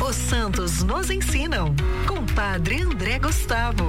Os santos nos ensinam, com Padre André Gustavo.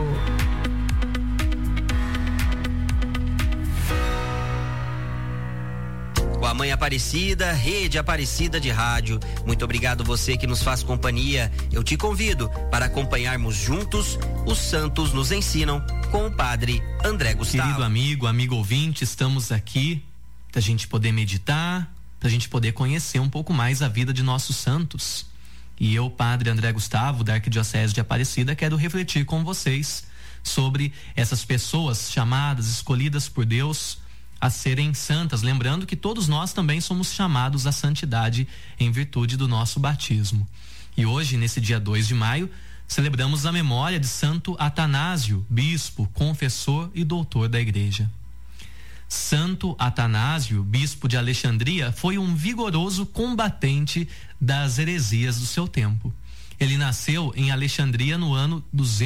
Com a Mãe Aparecida, Rede Aparecida de Rádio. Muito obrigado você que nos faz companhia. Eu te convido para acompanharmos juntos Os Santos nos Ensinam com o Padre André Gustavo. Querido amigo ouvinte, estamos aqui para a gente poder meditar, para a gente poder conhecer um pouco mais a vida de nossos santos. E eu, Padre André Gustavo, da Arquidiocese de Aparecida, quero refletir com vocês sobre essas pessoas chamadas, escolhidas por Deus a serem santas, lembrando que todos nós também somos chamados à santidade em virtude do nosso batismo. E hoje, nesse dia 2 de maio, celebramos a memória de Santo Atanásio, bispo, confessor e doutor da Igreja. Santo Atanásio, bispo de Alexandria, foi um vigoroso combatente das heresias do seu tempo. Ele nasceu em Alexandria no ano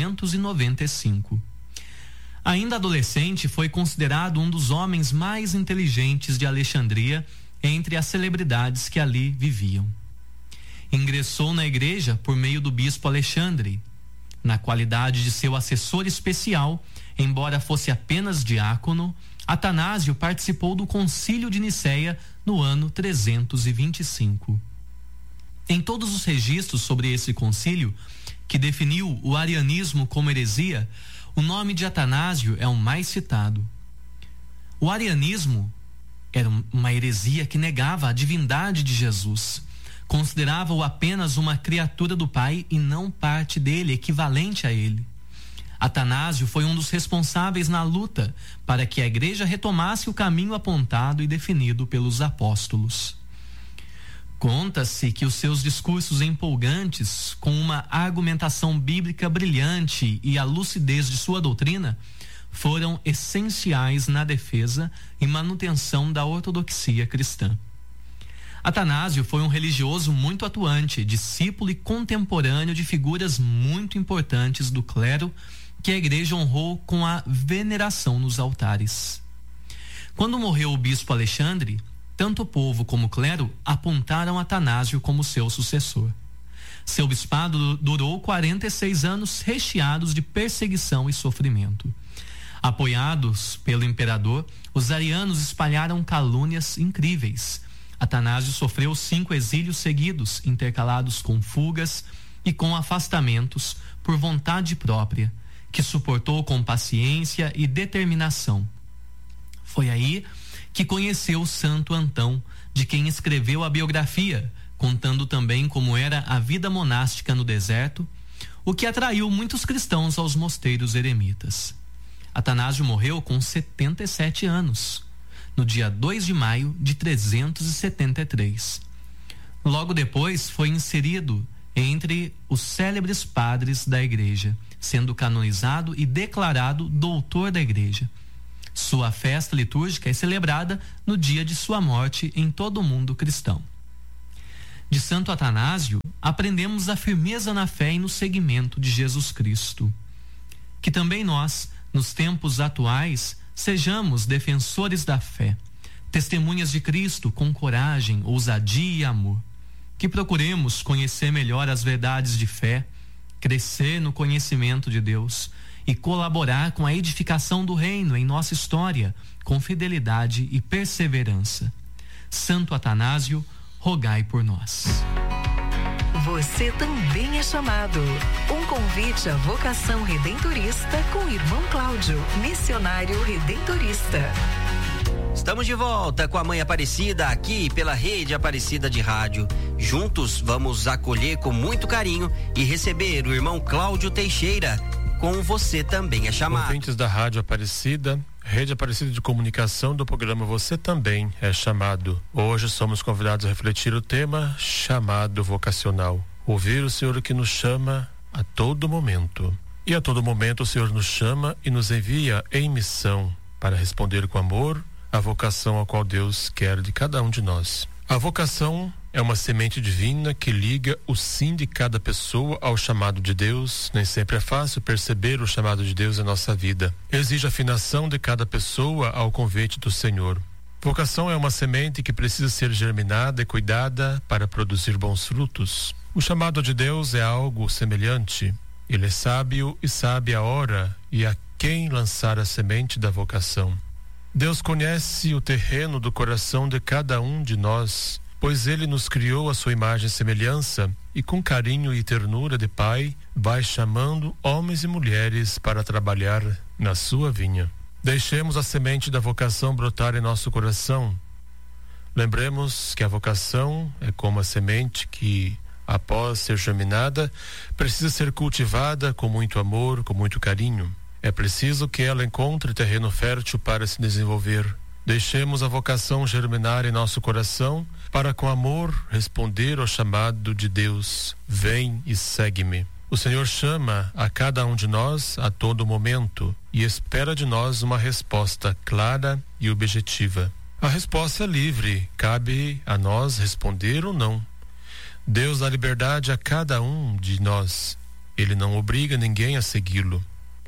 295. Ainda adolescente, foi considerado um dos homens mais inteligentes de Alexandria entre as celebridades que ali viviam. Ingressou na igreja por meio do bispo Alexandre. Na qualidade de seu assessor especial, embora fosse apenas diácono, Atanásio participou do Concílio de Nicéia no ano 325. Em todos os registros sobre esse concílio, que definiu o arianismo como heresia, o nome de Atanásio é o mais citado. O arianismo era uma heresia que negava a divindade de Jesus, considerava-o apenas uma criatura do Pai e não parte dele, equivalente a ele. Atanásio foi um dos responsáveis na luta para que a igreja retomasse o caminho apontado e definido pelos apóstolos. Conta-se que os seus discursos empolgantes, com uma argumentação bíblica brilhante e a lucidez de sua doutrina, foram essenciais na defesa e manutenção da ortodoxia cristã. Atanásio foi um religioso muito atuante, discípulo e contemporâneo de figuras muito importantes do clero que a igreja honrou com a veneração nos altares. Quando morreu o bispo Alexandre, tanto o povo como o clero apontaram Atanásio como seu sucessor. Seu bispado durou 46 anos recheados de perseguição e sofrimento. Apoiados pelo imperador, os arianos espalharam calúnias incríveis. Atanásio sofreu 5 exílios seguidos, intercalados com fugas e com afastamentos por vontade própria, que suportou com paciência e determinação. Foi aí que conheceu o Santo Antão, de quem escreveu a biografia, contando também como era a vida monástica no deserto, o que atraiu muitos cristãos aos mosteiros eremitas. Atanásio morreu com 77 anos, no dia 2 de maio de 373. Logo depois foi inserido entre os célebres padres da igreja, sendo canonizado e declarado doutor da igreja. Sua festa litúrgica é celebrada no dia de sua morte em todo o mundo cristão. De Santo Atanásio, aprendemos a firmeza na fé e no seguimento de Jesus Cristo. Que também nós, nos tempos atuais, sejamos defensores da fé, testemunhas de Cristo com coragem, ousadia e amor. Que procuremos conhecer melhor as verdades de fé, crescer no conhecimento de Deus e colaborar com a edificação do reino em nossa história, com fidelidade e perseverança. Santo Atanásio, rogai por nós. Você também é chamado. Um convite à vocação redentorista com o irmão Cláudio, missionário redentorista. Estamos de volta com a Mãe Aparecida aqui pela Rede Aparecida de Rádio. Juntos vamos acolher com muito carinho e receber o irmão Cláudio Teixeira, com Você Também é Chamado. Ouvintes da Rádio Aparecida, Rede Aparecida de Comunicação do programa Você Também é Chamado. Hoje somos convidados a refletir o tema chamado vocacional. Ouvir o Senhor que nos chama a todo momento. E a todo momento o Senhor nos chama e nos envia em missão para responder com amor a vocação a qual Deus quer de cada um de nós. A vocação é uma semente divina que liga o sim de cada pessoa ao chamado de Deus. Nem sempre é fácil perceber o chamado de Deus em nossa vida. Exige afinação de cada pessoa ao convite do Senhor. Vocação é uma semente que precisa ser germinada e cuidada para produzir bons frutos. O chamado de Deus é algo semelhante. Ele é sábio e sabe a hora e a quem lançar a semente da vocação. Deus conhece o terreno do coração de cada um de nós, pois Ele nos criou à sua imagem e semelhança, e com carinho e ternura de Pai, vai chamando homens e mulheres para trabalhar na sua vinha. Deixemos a semente da vocação brotar em nosso coração. Lembremos que a vocação é como a semente que, após ser germinada, precisa ser cultivada com muito amor, com muito carinho. É preciso que ela encontre terreno fértil para se desenvolver. Deixemos a vocação germinar em nosso coração para, com amor, responder ao chamado de Deus: vem e segue-me. O Senhor chama a cada um de nós a todo momento e espera de nós uma resposta clara e objetiva. A resposta é livre, cabe a nós responder ou não. Deus dá liberdade a cada um de nós. Ele não obriga ninguém a segui-lo.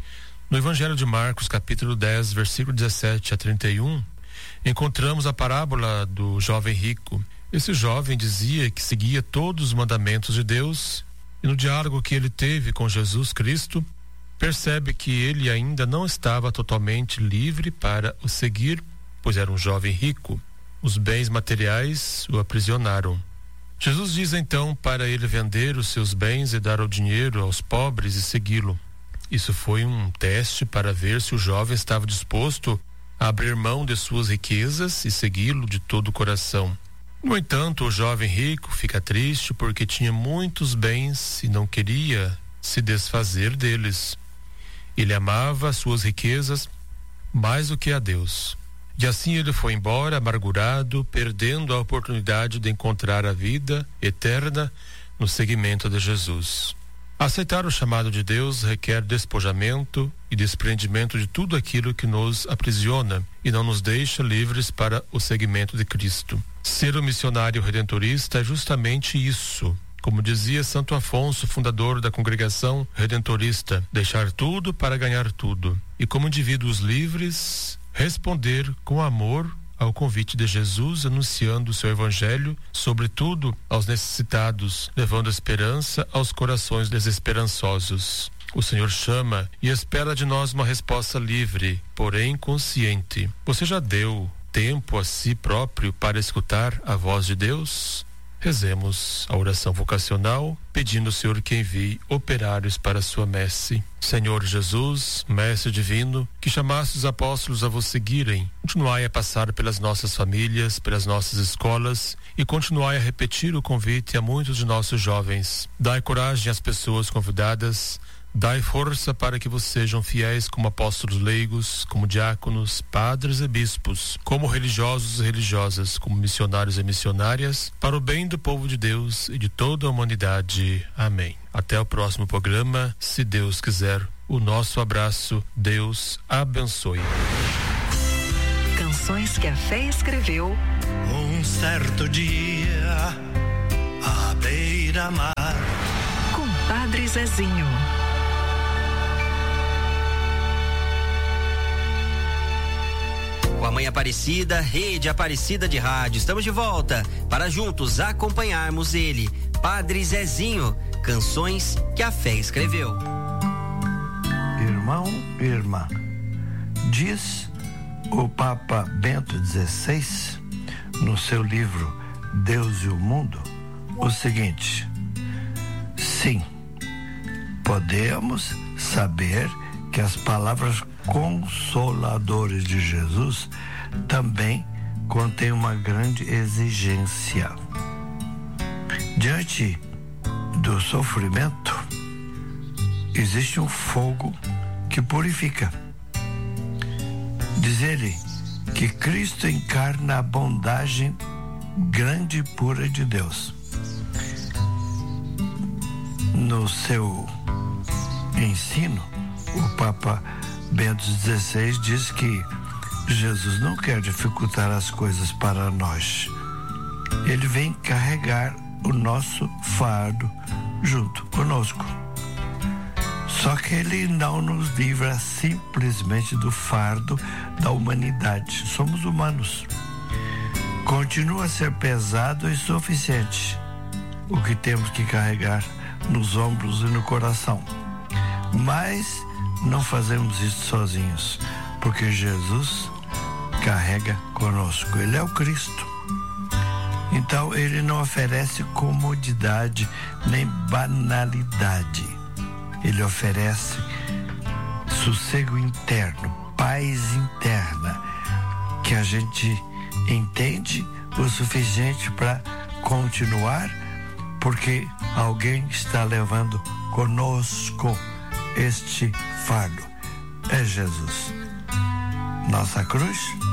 No Evangelho de Marcos, capítulo 10, versículo 17 a 31, encontramos a parábola do jovem rico. Esse jovem dizia que seguia todos os mandamentos de Deus, e no diálogo que ele teve com Jesus Cristo, percebe que ele ainda não estava totalmente livre para o seguir, pois era um jovem rico. Os bens materiais o aprisionaram. Jesus diz então para ele vender os seus bens e dar o dinheiro aos pobres e segui-lo. Isso foi um teste para ver se o jovem estava disposto a abrir mão de suas riquezas e segui-lo de todo o coração. No entanto, o jovem rico fica triste porque tinha muitos bens e não queria se desfazer deles. Ele amava suas riquezas mais do que a Deus. E assim ele foi embora amargurado, perdendo a oportunidade de encontrar a vida eterna no seguimento de Jesus. Aceitar o chamado de Deus requer despojamento e desprendimento de tudo aquilo que nos aprisiona e não nos deixa livres para o seguimento de Cristo. Ser um missionário redentorista é justamente isso. Como dizia Santo Afonso, fundador da congregação redentorista, deixar tudo para ganhar tudo. E como indivíduos livres, responder com amor ao convite de Jesus, anunciando o seu evangelho, sobretudo aos necessitados, levando esperança aos corações desesperançosos. O Senhor chama e espera de nós uma resposta livre, porém consciente. Você já deu tempo a si próprio para escutar a voz de Deus? Rezemos a oração vocacional, pedindo ao Senhor que envie operários para a sua messe. Senhor Jesus, Mestre Divino, que chamaste os apóstolos a vos seguirem, continuai a passar pelas nossas famílias, pelas nossas escolas e continuai a repetir o convite a muitos de nossos jovens. Dai coragem às pessoas convidadas, dai força para que vos sejam fiéis como apóstolos leigos, como diáconos, padres e bispos, como religiosos e religiosas, como missionários e missionárias, para o bem do povo de Deus e de toda a humanidade. Amém. Até o próximo programa, se Deus quiser. O nosso abraço. Deus abençoe. Canções que a fé escreveu. Um certo dia, à beira-mar, Com Padre Zezinho. Com a Mãe Aparecida, Rede Aparecida de Rádio. Estamos de volta para juntos acompanharmos ele, Padre Zezinho, canções que a fé escreveu. Irmão e irmã, diz o Papa Bento XVI, no seu livro Deus e o Mundo, o seguinte: sim, podemos saber que as palavras consoladoras de Jesus também contêm uma grande exigência. Diante do sofrimento, existe um fogo que purifica. Diz ele que Cristo encarna a bondade grande e pura de Deus. No seu ensino, o Papa Bento XVI diz que Jesus não quer dificultar as coisas para nós. Ele vem carregar o nosso fardo junto conosco. Só que ele não nos livra simplesmente do fardo da humanidade. Somos humanos. Continua a ser pesado e suficiente o que temos que carregar nos ombros e no coração. Mas não fazemos isso sozinhos, porque Jesus carrega conosco. Ele é o Cristo. Então ele não oferece comodidade nem banalidade. Ele oferece sossego interno, paz interna, que a gente entende o suficiente para continuar, porque alguém está levando conosco este fardo. É Jesus. Nossa cruz